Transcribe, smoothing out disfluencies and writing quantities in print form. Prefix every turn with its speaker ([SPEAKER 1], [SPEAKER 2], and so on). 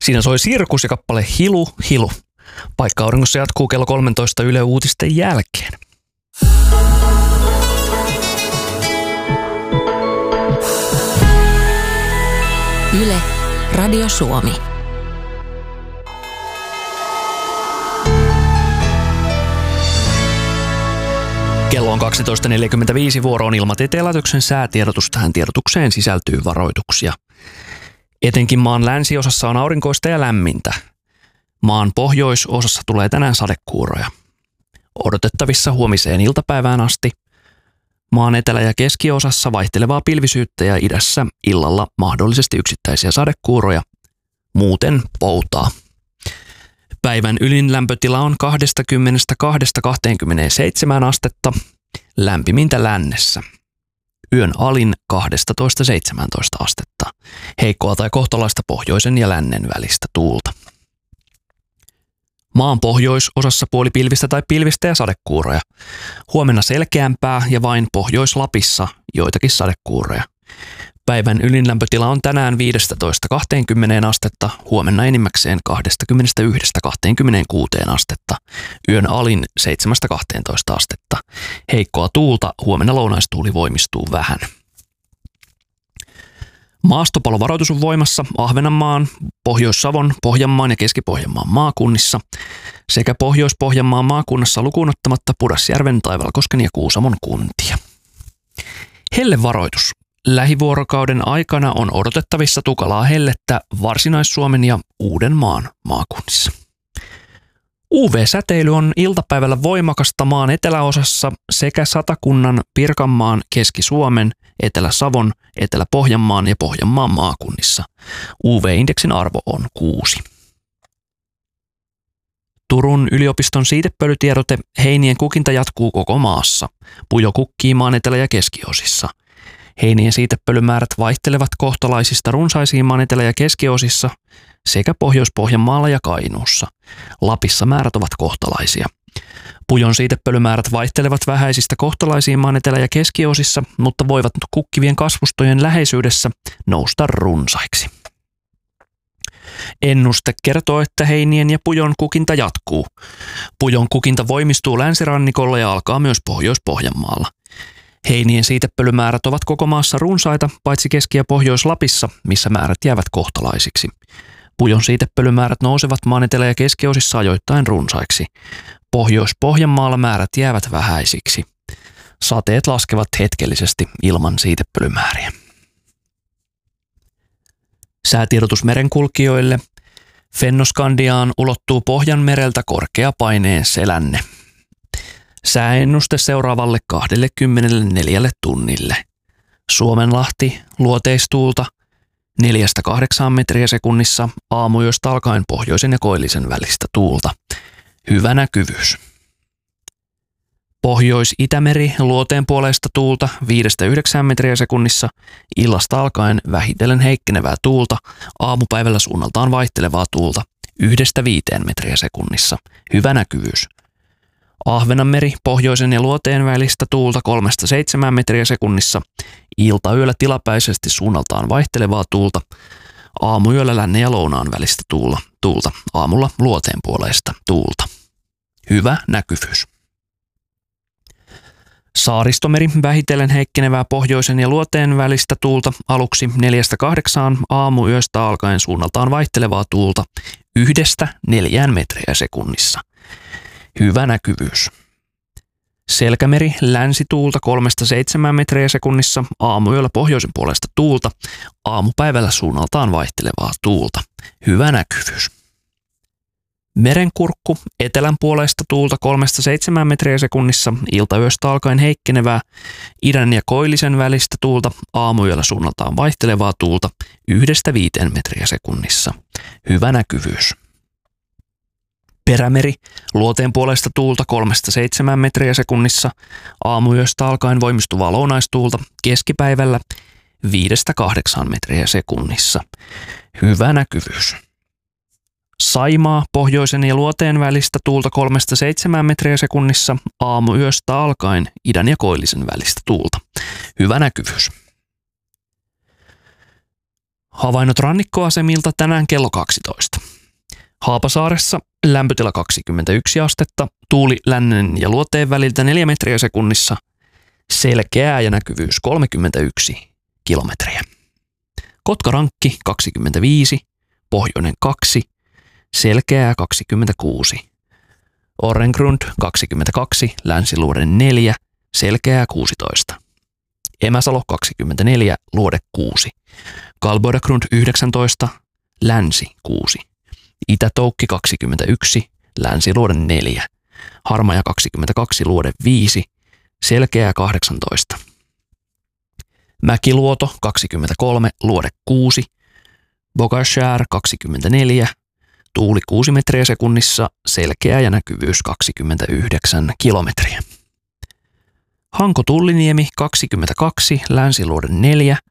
[SPEAKER 1] Siinä soi Sirkus ja kappale Hilu Hilu. Paikka auringossa jatkuu kello 13 Yle Uutisten jälkeen.
[SPEAKER 2] Yle, Radio Suomi.
[SPEAKER 1] Kello on 12.45, vuoro on Ilmatieteen laitoksen säätiedotus. Tähän tiedotukseen sisältyy varoituksia. Etenkin maan länsiosassa on aurinkoista ja lämmintä. Maan pohjoisosassa tulee tänään sadekuuroja. Odotettavissa huomiseen iltapäivään asti. Maan etelä- ja keskiosassa vaihtelevaa pilvisyyttä ja idässä illalla mahdollisesti yksittäisiä sadekuuroja. Muuten poutaa. Päivän ylin lämpötila on 22–27 astetta, lämpimintä lännessä. Yön alin 12–17 astetta. Heikkoa tai kohtalaista pohjoisen ja lännen välistä tuulta. Maan pohjoisosassa puolipilvistä tai pilvistä ja sadekuuroja. Huomenna selkeämpää ja vain Pohjois-Lapissa joitakin sadekuuroja. Päivän ylinlämpötila on tänään 15–20 astetta, huomenna enimmäkseen 21–26 astetta. Yön alin 7–12 astetta. Heikkoa tuulta, huomenna lounaistuuli voimistuu vähän. Maastopalovaroitus on voimassa Ahvenanmaan, Pohjois-Savon, Pohjanmaan ja Keski-Pohjanmaan maakunnissa sekä Pohjois-Pohjanmaan maakunnassa lukuun ottamatta Pudasjärven, Taivalkosken ja Kuusamon kuntia. Hellevaroitus. Lähivuorokauden aikana on odotettavissa tukalaa hellettä Varsinais-Suomen ja Uudenmaan maakunnissa. UV-säteily on iltapäivällä voimakasta maan eteläosassa sekä Satakunnan, Pirkanmaan, Keski-Suomen, Etelä-Savon, Etelä-Pohjanmaan ja Pohjanmaan maakunnissa. UV-indeksin arvo on 6. Turun yliopiston siitepölytiedote: heinien kukinta jatkuu koko maassa. Pujo kukkii maan etelä- ja keskiosissa. Heinien siitepölymäärät vaihtelevat kohtalaisista runsaisiin maan etelä- ja keskiosissa sekä Pohjois-Pohjanmaalla ja Kainuussa. Lapissa määrät ovat kohtalaisia. Pujon siitepölymäärät vaihtelevat vähäisistä kohtalaisiin maan etelä- ja keskiosissa, mutta voivat kukkivien kasvustojen läheisyydessä nousta runsaiksi. Ennuste kertoo, että heinien ja pujon kukinta jatkuu. Pujon kukinta voimistuu länsirannikolla ja alkaa myös Pohjois-Pohjanmaalla. Heinien siitepölymäärät ovat koko maassa runsaita, paitsi Keski- ja Pohjois-Lapissa, missä määrät jäävät kohtalaisiksi. Pujon siitepölymäärät nousevat maan etelä- ja keskiosissa ajoittain runsaiksi. Pohjois-Pohjanmaalla määrät jäävät vähäisiksi. Sateet laskevat hetkellisesti ilman siitepölymääriä. Säätiedotus merenkulkijoille. Fennoskandiaan ulottuu Pohjanmereltä korkeapaineen selänne. Sääennuste seuraavalle 24 tunnille. Suomenlahti, luoteistuulta 4–8 metriä sekunnissa, aamuyöstä alkaen pohjoisen ja koillisen välistä tuulta. Hyvä näkyvyys. Pohjois-Itämeri, luoteen puoleista tuulta 5–9 metriä sekunnissa, illasta alkaen vähitellen heikkenevää tuulta, aamupäivällä suunnaltaan vaihtelevaa tuulta 1–5 metriä sekunnissa. Hyvä näkyvyys. Ahvenanmeri, pohjoisen ja luoteen välistä tuulta 3–7 metriä sekunnissa, iltayöllä tilapäisesti suunnaltaan vaihtelevaa tuulta, aamuyöllä lännen ja lounaan välistä tuulta, aamulla luoteen puoleista tuulta. Hyvä näkyvyys. Saaristomeri, vähitellen heikkenevää pohjoisen ja luoteen välistä tuulta, aluksi 4–8, aamuyöstä alkaen suunnaltaan vaihtelevaa tuulta 1–4 metriä sekunnissa. Hyvä näkyvyys. Selkämeri, länsituulta 3–7 metriä sekunnissa, aamuyöllä pohjoisen puolesta tuulta, aamupäivällä suunnaltaan vaihtelevaa tuulta. Hyvä näkyvyys. Merenkurkku, etelän puolesta tuulta 3–7 metriä sekunnissa, iltayöstä alkaen heikkenevää, idän ja koillisen välistä tuulta, aamuyöllä suunnaltaan vaihtelevaa tuulta 1–5 metriä sekunnissa. Hyvä näkyvyys. Perämeri, luoteen puolesta tuulta 3–7 metriä sekunnissa, aamuyöstä alkaen voimistuvaa lounaistuulta, keskipäivällä 5–8 metriä sekunnissa. Hyvä näkyvyys. Saimaa, pohjoisen ja luoteen välistä tuulta 3–7 metriä sekunnissa, aamuyöstä alkaen idän ja koillisen välistä tuulta. Hyvä näkyvyys. Havainnot rannikkoasemilta tänään kello 12. Haapasaaressa lämpötila 21 astetta, tuuli lännen ja luoteen väliltä 4 metriä sekunnissa, selkeää ja näkyvyys 31 kilometriä. Kotkarankki 25, pohjoinen 2, selkeää 26. Orrengrund 22, länsiluoden 4, selkeää 16. Emäsalo 24, luode 6. Kalboidagrund 19, länsi 6. Itätoukki 21, länsiluoden 4. Harmaja 22, luode 5, selkeää 18. Mäkiluoto 23, luode 6. Bogashär 24, tuuli 6 metriä sekunnissa, selkeä ja näkyvyys 29 kilometriä. Hanko-Tulliniemi 22, länsiluoden 4,